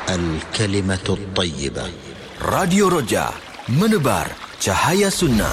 الكلمة الطيبة. Radio Roja, menebar cahaya sunnah.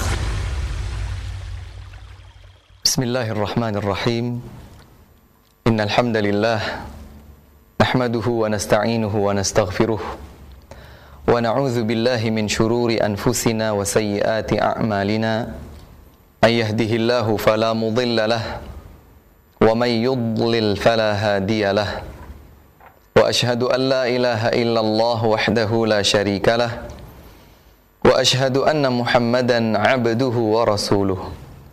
Bismillahirrahmanirrahim. Innal hamdalillah nahmaduhu wa nasta'inuhu wa nastaghfiruh wa na'udzu billahi min shururi anfusina wa sayyiati a'malina. May yahdihillahu fala mudilla lahu wa may yudlil fala hadiya lahu. Wa ashhadu an la ilaha illallah wahdahu la syarika lah. Wa ashhadu anna Muhammadan 'abduhu wa rasuluh.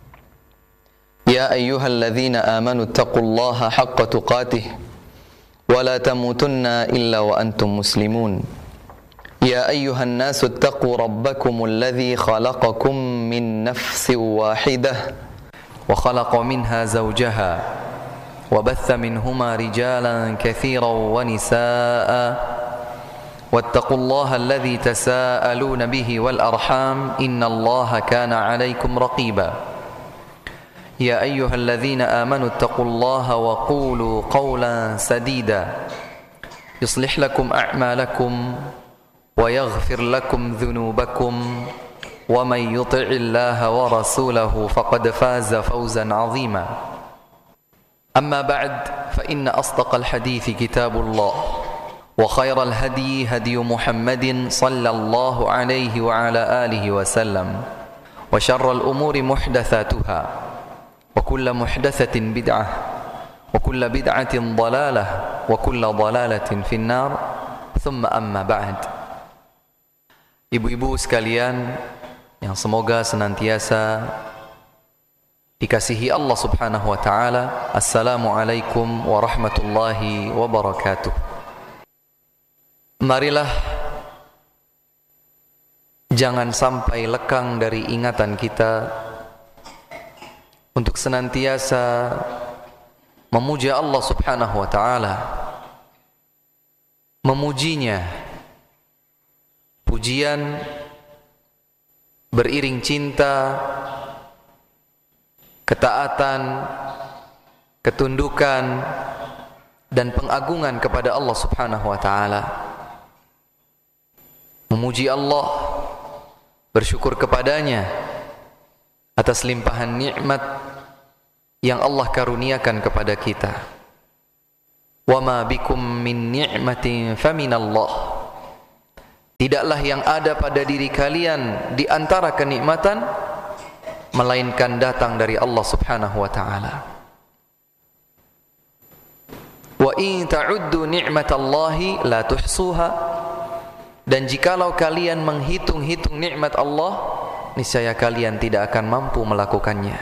Ya ayyuhalladzina amanu taqullaha haqqa tuqatih wa la tamutunna illa wa antum muslimun. Ya ayyuhan nasu taqu rabbakumul ladzi khalaqakum min nafsin wahidah wa khalaqa minha zawjaha wa batha minhuma rijalan katsiran wa nisaa wattaqullaha alladzi tasaaluna bihi wal arham innallaha kana 'alaykum raqiba. Ya ayyuhalladzina amanu taqullaha wa qulu qawlan sadida yuslih lakum a'malakum wa yaghfir lakum dhunubakum wa may yuti'illaha wa rasulahu faqad faza fawzan 'azima. Amma ba'd, fa inna asdaqal hadithi kitabullah wa khairal hadi hadi Muhammadin sallallahu alaihi wa ala alihi wa sallam wa syarral umuri muhdatsatuha wa kullu muhdatsatin bid'ah wa kullu bid'atin dhalalah wa kullu dhalalatin finnar. Thumma amma ba'd. Ibu-ibu sekalian yang semoga senantiasa dikasihi Allah Subhanahu wa taala. Assalamualaikum warahmatullahi wabarakatuh. Marilah jangan sampai lekang dari ingatan kita untuk senantiasa memuja Allah Subhanahu wa taala, memujinya pujian beriring cinta, ketaatan, ketundukan dan pengagungan kepada Allah Subhanahu wa taala. Memuji Allah, bersyukur kepadanya atas limpahan nikmat yang Allah karuniakan kepada kita. Wa ma bikum min ni'matin faminallah. Tidaklah yang ada pada diri kalian di antara kenikmatan melainkan datang dari Allah Subhanahu wa taala. Wa in ta'uddu ni'matallahi la tuhsuha. Dan jikalau kalian menghitung-hitung nikmat Allah, niscaya kalian tidak akan mampu melakukannya.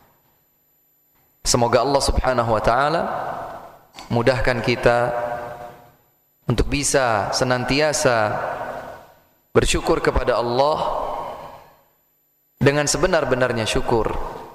Semoga Allah Subhanahu wa taala mudahkan kita untuk bisa senantiasa bersyukur kepada Allah dengan sebenar-benarnya syukur.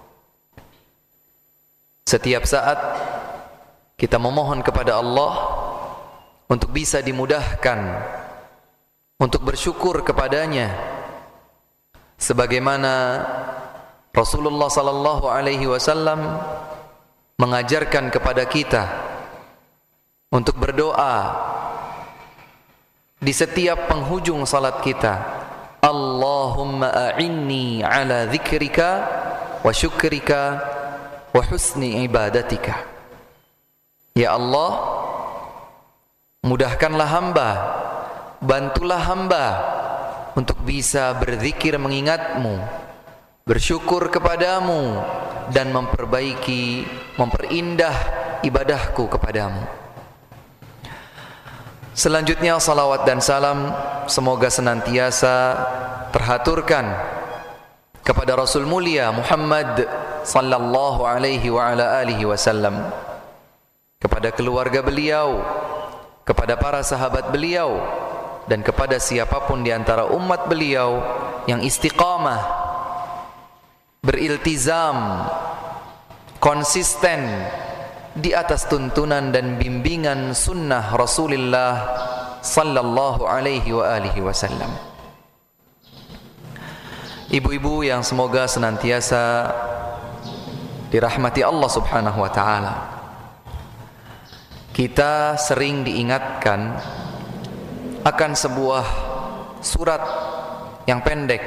Setiap saat kita memohon kepada Allah untuk bisa dimudahkan untuk bersyukur kepadanya, sebagaimana Rasulullah sallallahu alaihi wasallam mengajarkan kepada kita untuk berdoa di setiap penghujung salat kita. Allahumma a'inni ala dzikrika wa syukrika wa husni ibadatika. Ya Allah, mudahkanlah hamba, bantulah hamba untuk bisa berzikir mengingatmu, bersyukur kepadamu dan memperindah ibadahku kepadamu. Selanjutnya salawat dan salam semoga senantiasa terhaturkan kepada Rasul mulia Muhammad sallallahu alaihi wa ala alihi wasallam, kepada keluarga beliau, kepada para sahabat beliau dan kepada siapapun di antara umat beliau yang istiqamah, beriltizam, konsisten di atas tuntunan dan bimbingan sunnah Rasulullah sallallahu alaihi wa alihi wasallam. Ibu-ibu yang semoga senantiasa dirahmati Allah Subhanahu wa taala. Kita sering diingatkan akan sebuah surat yang pendek.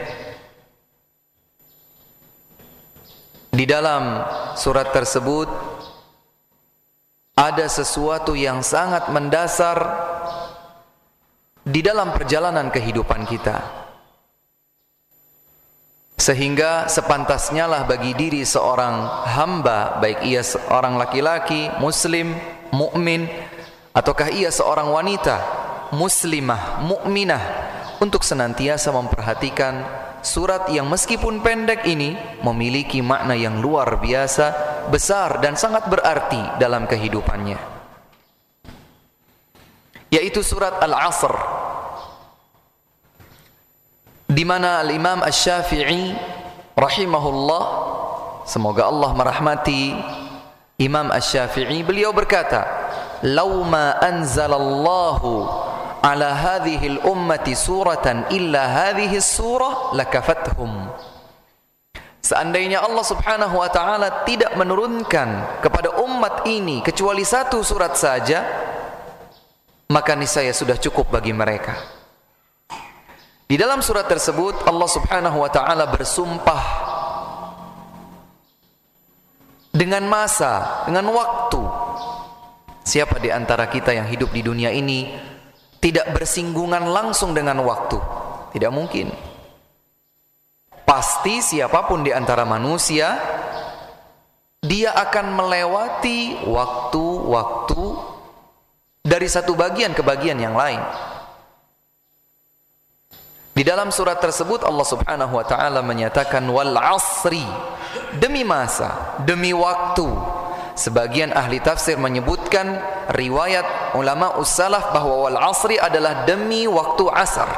Di dalam surat tersebut ada sesuatu yang sangat mendasar di dalam perjalanan kehidupan kita, sehingga sepantasnya lah bagi diri seorang hamba, baik ia seorang laki-laki muslim, mukmin, ataukah ia seorang wanita muslimah, mukminah, untuk senantiasa memperhatikan surat yang meskipun pendek ini memiliki makna yang luar biasa, besar dan sangat berarti dalam kehidupannya, yaitu surat Al-Asr, di mana Al-Imam Asy-Syafi'i rahimahullah, semoga Allah merahmati Imam Asy-Syafi'i, beliau berkata, "Lau ma anzalallahu ala hadhil ummati suratan illa hadhihi surah lakafathum." Seandainya Allah Subhanahu wa taala tidak menurunkan kepada umat ini kecuali satu surat saja, maka niscaya sudah cukup bagi mereka. Di dalam surat tersebut Allah Subhanahu wa taala bersumpah dengan masa, dengan waktu. Siapa di antara kita yang hidup di dunia ini tidak bersinggungan langsung dengan waktu? Tidak mungkin. Pasti siapapun di antara manusia, dia akan melewati waktu-waktu dari satu bagian ke bagian yang lain. Di dalam surat tersebut Allah Subhanahu wa taala menyatakan wal asri, demi masa, demi waktu. Sebagian ahli tafsir menyebutkan riwayat ulama ussalaf bahwa wal asri adalah demi waktu asar,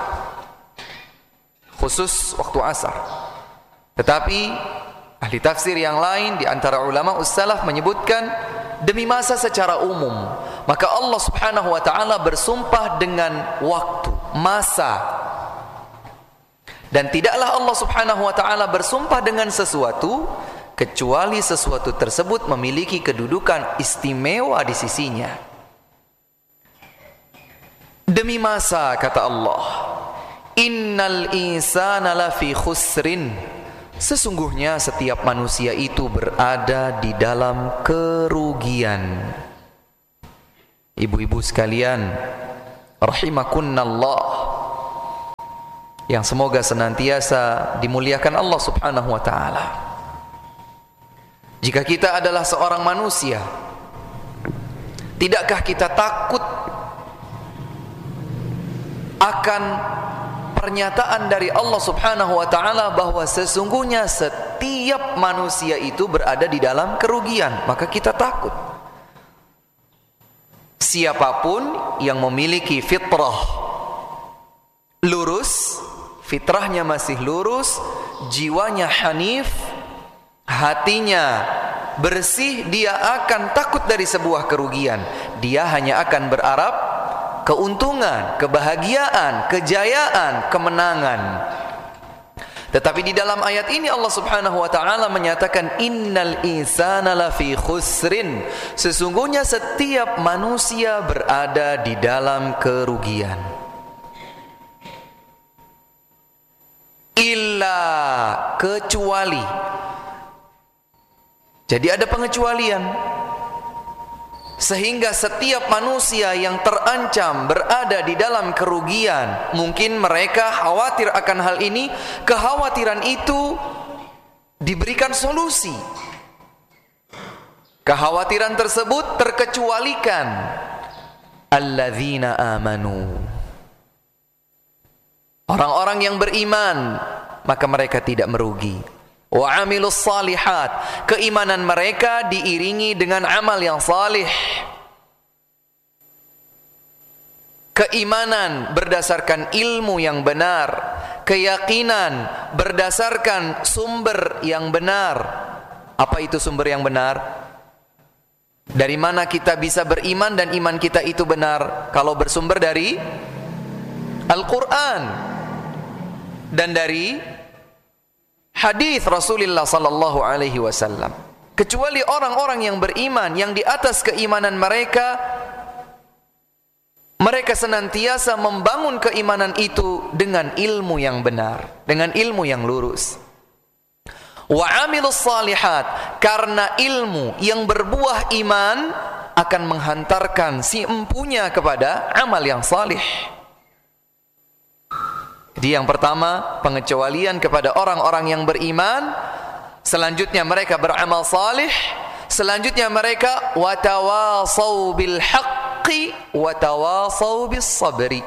khusus waktu asar. Tetapi ahli tafsir yang lain di antara ulama ussalaf menyebutkan demi masa secara umum. Maka Allah Subhanahu wa taala bersumpah dengan waktu, masa. Dan tidaklah Allah Subhanahu wa taala bersumpah dengan sesuatu kecuali sesuatu tersebut memiliki kedudukan istimewa di sisinya. Demi masa, kata Allah, innal insana lafi khusrin, sesungguhnya setiap manusia itu berada di dalam kerugian. Ibu-ibu sekalian rahimakunallah, yang semoga senantiasa dimuliakan Allah Subhanahu wa taala. Jika kita adalah seorang manusia, tidakkah kita takut akan pernyataan dari Allah Subhanahu wa taala bahwa sesungguhnya setiap manusia itu berada di dalam kerugian? Maka kita takut. Siapapun yang memiliki fitrah lurus, fitrahnya masih lurus, jiwanya hanif, hatinya bersih, dia akan takut dari sebuah kerugian. Dia hanya akan berharap keuntungan, kebahagiaan, kejayaan, kemenangan. Tetapi di dalam ayat ini Allah Subhanahu wa taala menyatakan innal insana lafi khusrin, sesungguhnya setiap manusia berada di dalam kerugian. Illa, kecuali. Jadi ada pengecualian, sehingga setiap manusia yang terancam berada di dalam kerugian. Mungkin mereka khawatir akan hal ini, kekhawatiran itu diberikan solusi. Kekhawatiran tersebut terkecualikan. Alladzina amanu, orang-orang yang beriman, maka mereka tidak merugi. Wa amilus salihat, keimanan mereka diiringi dengan amal yang salih. Keimanan berdasarkan ilmu yang benar, keyakinan berdasarkan sumber yang benar. Apa itu sumber yang benar? Dari mana kita bisa beriman dan iman kita itu benar? Kalau bersumber dari Al-Quran dan dari hadis Rasulullah sallallahu alaihi wasallam. Kecuali orang-orang yang beriman, yang di atas keimanan mereka Mereka senantiasa membangun keimanan itu dengan ilmu yang benar, dengan ilmu yang lurus. Wa amilus salihat, karena ilmu yang berbuah iman akan menghantarkan si empunya kepada amal yang salih. Jadi yang pertama, pengecualian kepada orang-orang yang beriman. Selanjutnya mereka beramal salih. Selanjutnya mereka watawasau bil haqqi watawasau bis sabri.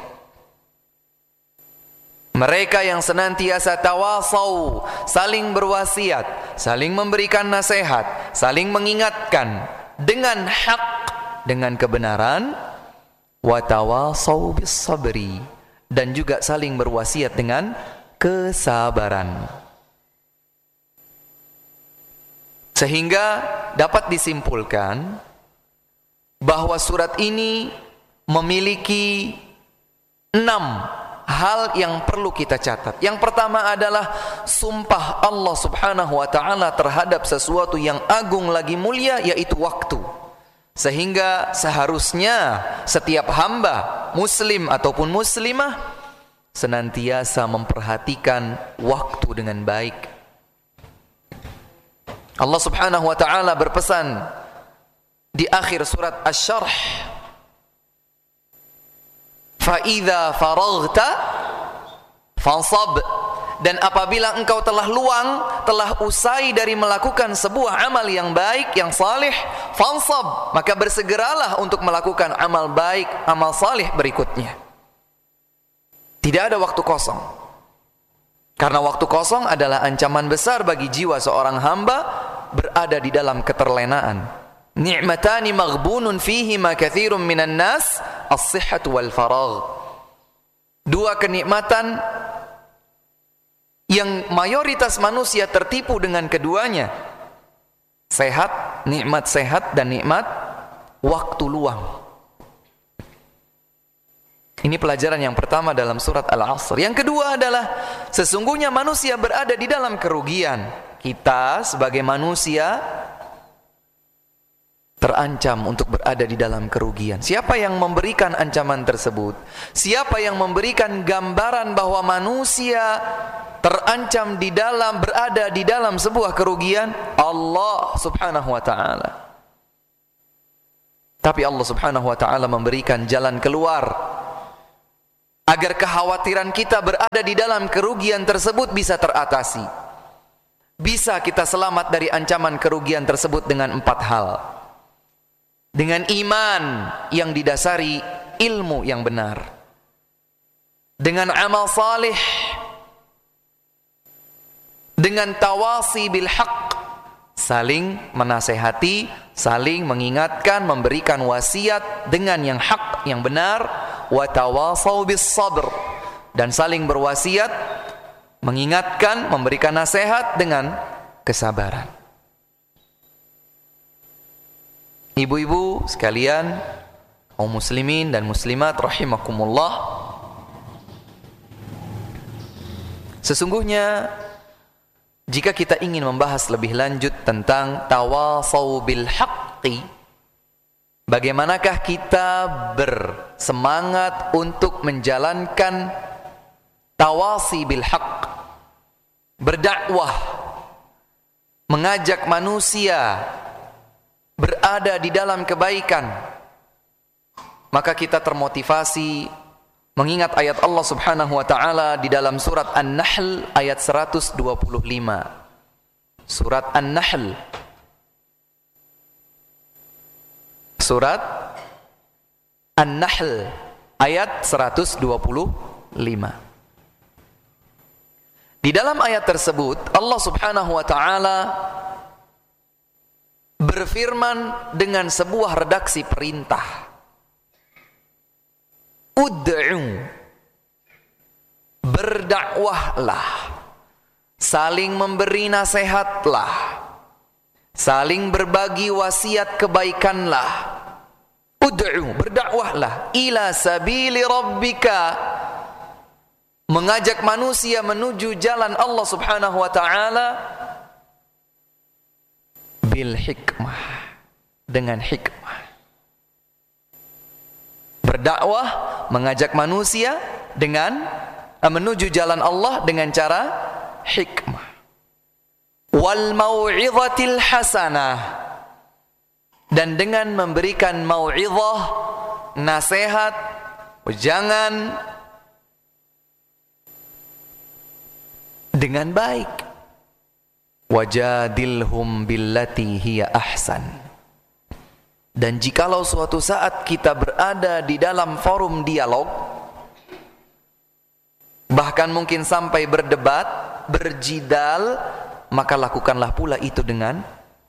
Mereka yang senantiasa tawasau, saling berwasiat, saling memberikan nasihat, saling mengingatkan dengan hak, dengan kebenaran, watawasau bis sabri, dan juga saling berwasiat dengan kesabaran. Sehingga dapat disimpulkan bahwa surat ini memiliki 6 hal yang perlu kita catat. Yang pertama adalah sumpah Allah Subhanahu wa ta'ala terhadap sesuatu yang agung lagi mulia, yaitu waktu. Sehingga seharusnya setiap hamba muslim ataupun muslimah senantiasa memperhatikan waktu dengan baik. Allah Subhanahu wa ta'ala berpesan di akhir surat Asy-Syarh, fa idza faraghta fansab, dan apabila engkau telah luang, telah usai dari melakukan sebuah amal yang baik, yang salih, fansab, maka bersegeralah untuk melakukan amal baik, amal salih berikutnya. Tidak ada waktu kosong, karena waktu kosong adalah ancaman besar bagi jiwa seorang hamba berada di dalam keterlenaan. Ni'matani maghbunun fihima katsirun minan nas, as-sihhatu wal faragh. 2 kenikmatan yang mayoritas manusia tertipu dengan keduanya. Sehat, nikmat sehat, dan nikmat waktu luang. Ini pelajaran yang pertama dalam surat Al-Asr. Yang kedua adalah sesungguhnya manusia berada di dalam kerugian. Kita sebagai manusia terancam untuk berada di dalam kerugian. Siapa yang memberikan ancaman tersebut? Siapa yang memberikan gambaran bahwa manusia terancam berada di dalam sebuah kerugian? Allah Subhanahu wa ta'ala. Tapi Allah Subhanahu wa ta'ala memberikan jalan keluar agar kekhawatiran kita berada di dalam kerugian tersebut bisa teratasi. Bisa kita selamat dari ancaman kerugian tersebut dengan 4 hal. Dengan iman yang didasari ilmu yang benar, dengan amal salih, dengan tawasi bil haqq, saling menasehati, saling mengingatkan, memberikan wasiat dengan yang hak, yang benar, wa tawasau bis sabr, dan saling berwasiat, mengingatkan, memberikan nasihat dengan kesabaran. Ibu-ibu sekalian, kaum muslimin dan muslimat rahimakumullah, sesungguhnya jika kita ingin membahas lebih lanjut tentang tawasau bil haqqi, bagaimanakah kita bersemangat untuk menjalankan tawasi bil haqq, berdakwah, mengajak manusia berada di dalam kebaikan, maka kita termotivasi mengingat ayat Allah Subhanahu wa ta'ala di dalam surat An-Nahl ayat 125. Surat An-Nahl, surat An-Nahl ayat 125. Di dalam ayat tersebut Allah Subhanahu wa ta'ala berfirman dengan sebuah redaksi perintah. Ud'u, berdakwahlah, saling memberi nasihatlah, saling berbagi wasiat kebaikanlah. Ud'u, berdakwahlah, ila sabili rabbika, mengajak manusia menuju jalan Allah Subhanahu wa ta'ala, bil hikmah, dengan hikmah. berdakwah, mengajak manusia dengan menuju jalan Allah dengan cara hikmah. Wal mau'izatil hasanah, dan dengan memberikan mau'izah, nasihat, wejangan dengan baik. Wajadilhum billati hiya ahsan. Dan jikalau suatu saat kita berada di dalam forum dialog, bahkan mungkin sampai berdebat, berjidal, maka lakukanlah pula itu dengan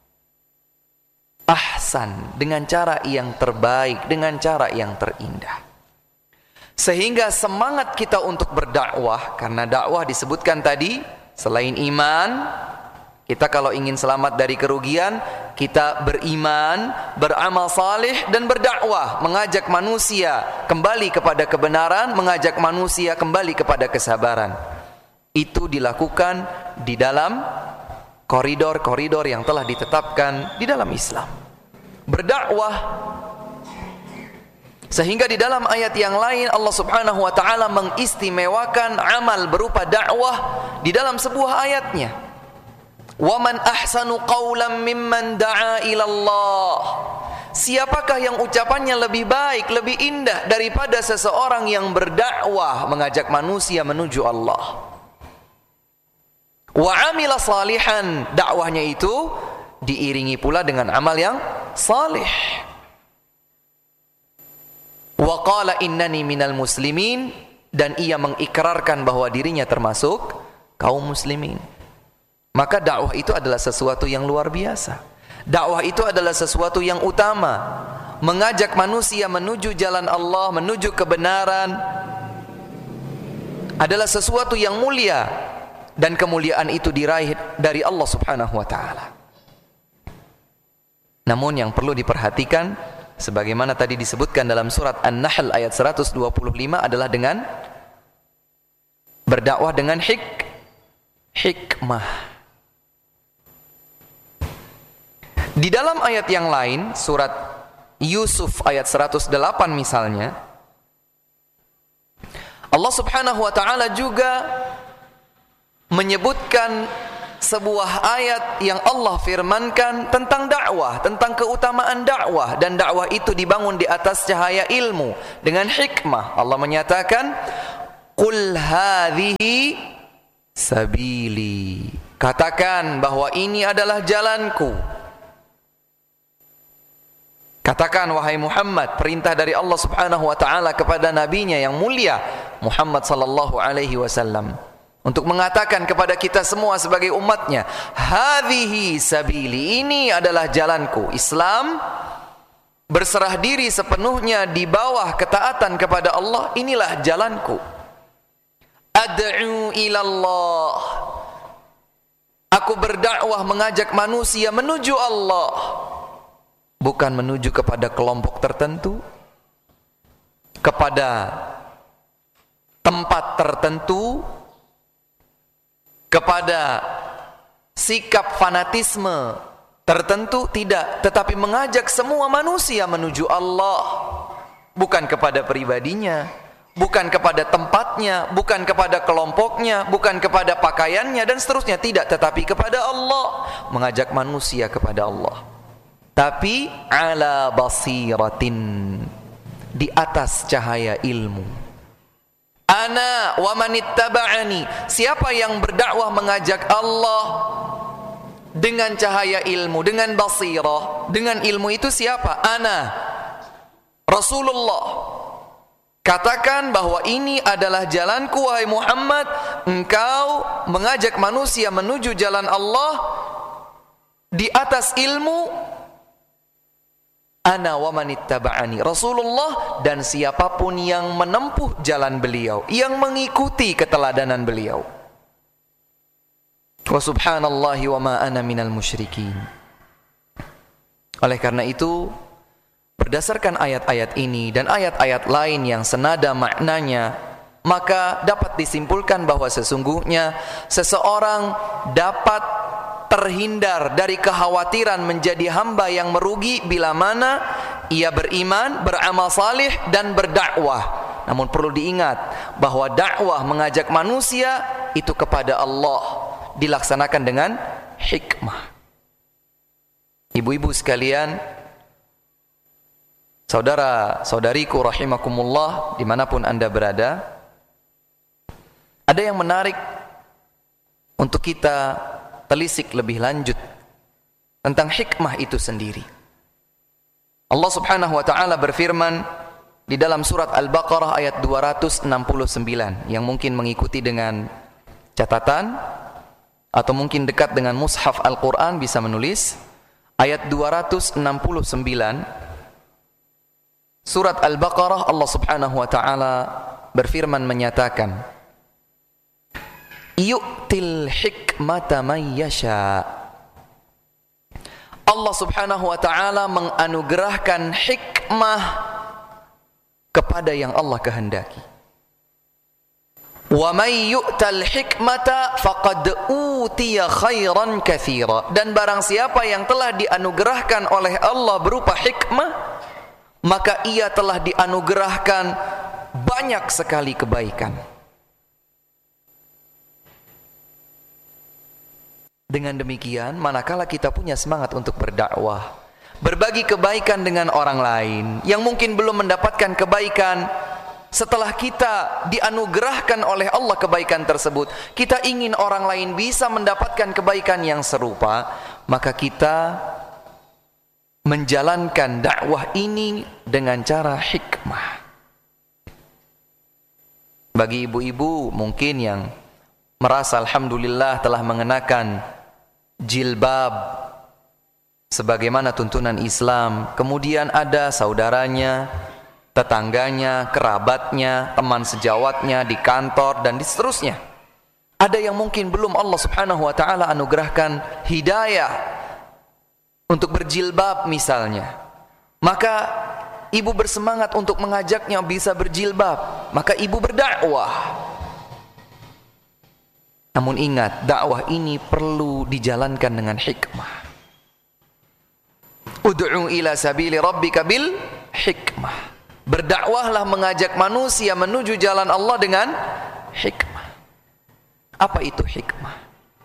ahsan, dengan cara yang terbaik, dengan cara yang terindah. Sehingga semangat kita untuk berdakwah, karena dakwah disebutkan tadi, selain iman, kita kalau ingin selamat dari kerugian, kita beriman, beramal salih, dan berdakwah, mengajak manusia kembali kepada kebenaran, mengajak manusia kembali kepada kesabaran. Itu dilakukan di dalam koridor-koridor yang telah ditetapkan di dalam Islam. Berdakwah, sehingga di dalam ayat yang lain Allah Subhanahu wa taala mengistimewakan amal berupa dakwah di dalam sebuah ayatnya. Wa man ahsanu qawlan mimman da'a ila Allah. Siapakah yang ucapannya lebih baik, lebih indah daripada seseorang yang berdakwah, mengajak manusia menuju Allah. Wa amila salihan, dakwahnya itu diiringi pula dengan amal yang salih. Wa qala innani minal muslimin, dan ia mengikrarkan bahwa dirinya termasuk kaum muslimin. Maka dakwah itu adalah sesuatu yang luar biasa. Dakwah itu adalah sesuatu yang utama. Mengajak manusia menuju jalan Allah, menuju kebenaran, adalah sesuatu yang mulia, dan kemuliaan itu diraih dari Allah Subhanahu wa taala. Namun yang perlu diperhatikan, sebagaimana tadi disebutkan dalam surat An-Nahl ayat 125, adalah dengan berdakwah dengan hikmah. Di dalam ayat yang lain, surat Yusuf ayat 108 misalnya, Allah Subhanahu wa taala juga menyebutkan sebuah ayat yang Allah firmankan tentang dakwah, tentang keutamaan dakwah, dan dakwah itu dibangun di atas cahaya ilmu dengan hikmah. Allah menyatakan, "Qul hadhihi sabili." Katakan bahwa ini adalah jalanku. Katakan wahai Muhammad, perintah dari Allah Subhanahu wa taala kepada nabinya yang mulia Muhammad sallallahu alaihi wasallam, untuk mengatakan kepada kita semua sebagai umatnya, hadhihi sabili, ini adalah jalanku. Islam, berserah diri sepenuhnya di bawah ketaatan kepada Allah, inilah jalanku. Ad'u ilallah, aku berdakwah, mengajak manusia menuju Allah, bukan menuju kepada kelompok tertentu, kepada tempat tertentu, kepada sikap fanatisme tertentu, tidak, tetapi mengajak semua manusia menuju Allah, bukan kepada pribadinya, bukan kepada tempatnya, bukan kepada kelompoknya, bukan kepada pakaiannya dan seterusnya, tidak, tetapi kepada Allah, mengajak manusia kepada Allah. Tapi ala basiratin, di atas cahaya ilmu. Ana wa manittaba'ani, siapa yang berdakwah mengajak Allah dengan cahaya ilmu, dengan basirah, dengan ilmu itu siapa? Ana Rasulullah. Katakan bahwa ini adalah jalanku wahai Muhammad, engkau mengajak manusia menuju jalan Allah di atas ilmu. Ana wa manittaba'ani, Rasulullah, dan siapapun yang menempuh jalan beliau, yang mengikuti keteladanan beliau. Wa subhanallahi wa ma ana minal musyrikin. Oleh karena itu, berdasarkan ayat-ayat ini dan ayat-ayat lain yang senada maknanya, maka dapat disimpulkan bahwa sesungguhnya seseorang dapat terhindar dari kekhawatiran menjadi hamba yang merugi bila mana ia beriman, beramal salih dan berdakwah. Namun perlu diingat bahwa dakwah mengajak manusia itu kepada Allah dilaksanakan dengan hikmah. Ibu-ibu sekalian, saudara-saudariku rahimakumullah, dimanapun Anda berada, ada yang menarik untuk kita telisik lebih lanjut tentang hikmah itu sendiri. Allah Subhanahu wa taala berfirman di dalam surat Al-Baqarah ayat 269, yang mungkin mengikuti dengan catatan atau mungkin dekat dengan mushaf Al-Qur'an bisa menulis ayat 269 surat Al-Baqarah. Allah Subhanahu wa taala berfirman menyatakan, yu'til hikmata man yasha. Allah Subhanahu wa taala menganugerahkan hikmah kepada yang Allah kehendaki. Wa may yu'tal hikmata faqad utiya khairan katsira. Dan barang siapa yang telah dianugerahkan oleh Allah berupa hikmah, maka ia telah dianugerahkan banyak sekali kebaikan. Dengan demikian, manakala kita punya semangat untuk berdakwah, berbagi kebaikan dengan orang lain yang mungkin belum mendapatkan kebaikan, setelah kita dianugerahkan oleh Allah kebaikan tersebut, kita ingin orang lain bisa mendapatkan kebaikan yang serupa, maka kita menjalankan dakwah ini dengan cara hikmah. Bagi ibu-ibu mungkin yang merasa alhamdulillah telah mengenakan jilbab sebagaimana tuntunan Islam, kemudian ada saudaranya, tetangganya, kerabatnya, teman sejawatnya di kantor dan seterusnya, ada yang mungkin belum Allah Subhanahu wa taala anugerahkan hidayah untuk berjilbab misalnya, maka ibu bersemangat untuk mengajaknya bisa berjilbab, maka ibu berdakwah. Namun ingat, dakwah ini perlu dijalankan dengan hikmah. Ud'u ila sabili rabbika bil hikmah. Berdakwahlah mengajak manusia menuju jalan Allah dengan hikmah. Apa itu hikmah?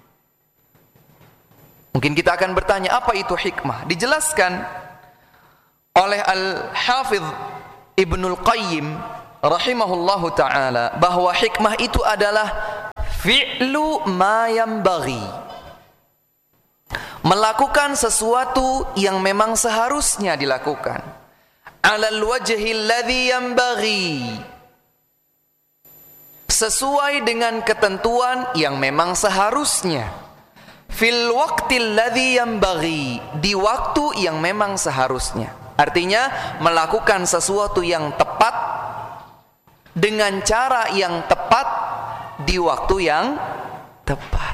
Mungkin kita akan bertanya, apa itu hikmah? Dijelaskan oleh Al-Hafidh Ibnul Qayyim rahimahullahu ta'ala bahwa hikmah itu adalah fi'lu ma yanbaghi, melakukan sesuatu yang memang seharusnya dilakukan, alal wajhi alladhi yanbaghi, sesuai dengan ketentuan yang memang seharusnya, fil waqtil ladzi yanbaghi, di waktu yang memang seharusnya. Artinya melakukan sesuatu yang tepat dengan cara yang tepat di waktu yang tepat.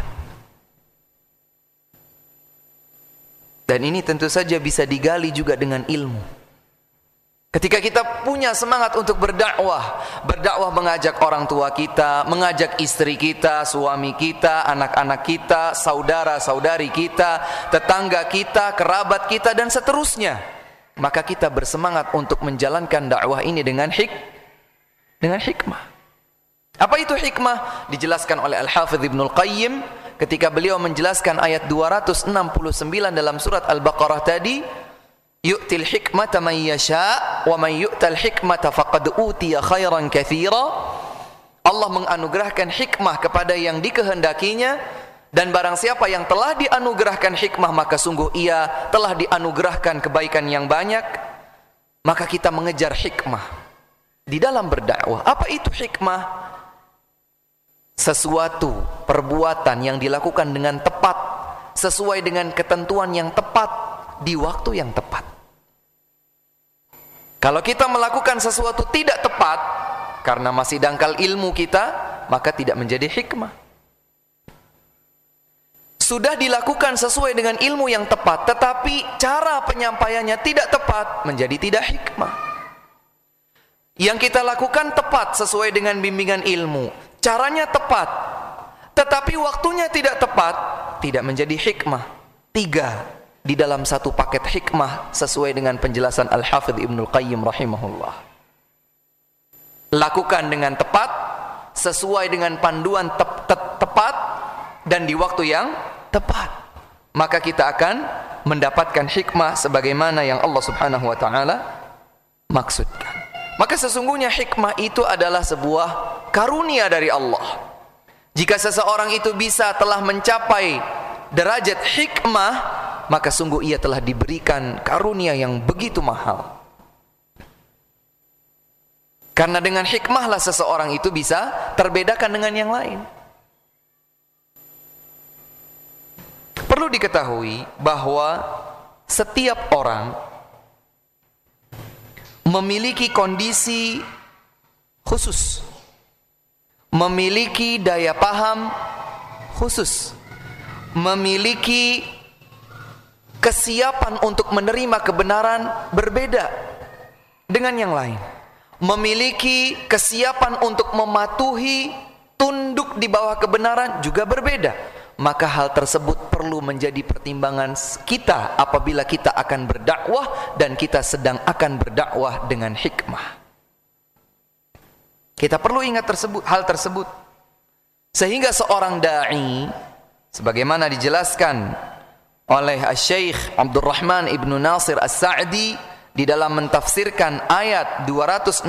Dan ini tentu saja bisa digali juga dengan ilmu. Ketika kita punya semangat untuk berdakwah mengajak orang tua kita, mengajak istri kita, suami kita, anak-anak kita, saudara-saudari kita, tetangga kita, kerabat kita, dan seterusnya, maka kita bersemangat untuk menjalankan dakwah ini dengan hikmah. Apa itu hikmah? Dijelaskan oleh Al-Hafidh Ibnul Qayyim ketika beliau menjelaskan ayat 269 dalam surat Al-Baqarah tadi, yu'til hikmata man yasha wa man yu'tal hikmata faqad utiya khairan katsira. Allah menganugerahkan hikmah kepada yang dikehendakinya, dan barang siapa yang telah dianugerahkan hikmah maka sungguh ia telah dianugerahkan kebaikan yang banyak. Maka kita mengejar hikmah di dalam berdakwah. Apa itu hikmah? Sesuatu perbuatan yang dilakukan dengan tepat, sesuai dengan ketentuan yang tepat, di waktu yang tepat. Kalau kita melakukan sesuatu tidak tepat karena masih dangkal ilmu kita, maka tidak menjadi hikmah. Sudah dilakukan sesuai dengan ilmu yang tepat, tetapi cara penyampaiannya tidak tepat, menjadi tidak hikmah. Yang kita lakukan tepat sesuai dengan bimbingan ilmu, caranya tepat, tetapi waktunya tidak tepat, tidak menjadi hikmah. 3. di dalam satu paket hikmah sesuai dengan penjelasan Al-Hafidh Ibnul Qayyim rahimahullah. Lakukan dengan tepat, sesuai dengan panduan tepat, dan di waktu yang tepat. Maka kita akan mendapatkan hikmah sebagaimana yang Allah Subhanahu wa ta'ala maksudkan. Maka sesungguhnya hikmah itu adalah sebuah karunia dari Allah. Jika seseorang itu bisa telah mencapai derajat hikmah, maka sungguh ia telah diberikan karunia yang begitu mahal. Karena dengan hikmahlah seseorang itu bisa terbedakan dengan yang lain. Perlu diketahui bahwa setiap orang memiliki kondisi khusus, memiliki daya paham khusus, memiliki kesiapan untuk menerima kebenaran berbeda dengan yang lain, memiliki kesiapan untuk mematuhi, tunduk di bawah kebenaran juga berbeda. Maka hal tersebut perlu menjadi pertimbangan kita apabila kita akan berdakwah dan kita sedang akan berdakwah dengan hikmah. Kita perlu ingat hal tersebut. Sehingga seorang da'i, sebagaimana dijelaskan oleh Syekh Abdurrahman Ibnu Nasir As-Sa'di di dalam mentafsirkan ayat 269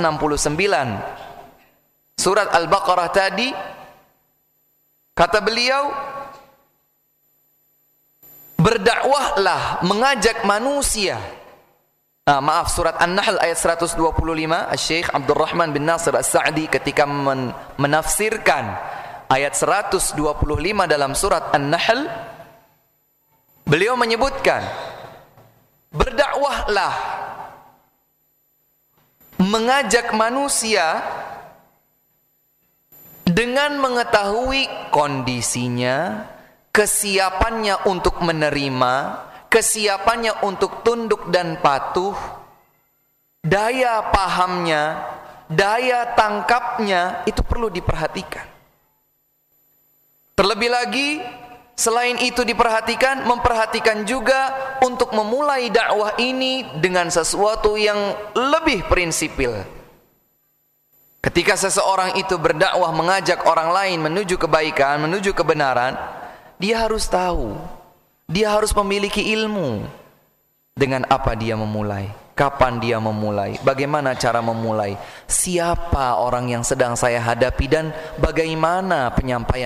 surat Al-Baqarah tadi, kata beliau, berdakwahlah, mengajak manusia. Surat An-Nahl ayat 125, Syekh Abdurrahman bin Nasir As-Sa'di ketika menafsirkan ayat 125 dalam surat An-Nahl, beliau menyebutkan, berdakwahlah, mengajak manusia dengan mengetahui kondisinya, kesiapannya untuk menerima, kesiapannya untuk tunduk dan patuh, daya pahamnya, daya tangkapnya, itu perlu diperhatikan. Terlebih lagi, selain itu diperhatikan, memperhatikan juga untuk memulai dakwah ini dengan sesuatu yang lebih prinsipil. Ketika seseorang itu berdakwah mengajak orang lain menuju kebaikan, menuju kebenaran, dia harus tahu, dia harus memiliki ilmu dengan apa dia memulai, kapan dia memulai, bagaimana cara memulai, siapa orang yang sedang saya hadapi, dan bagaimana penyampaian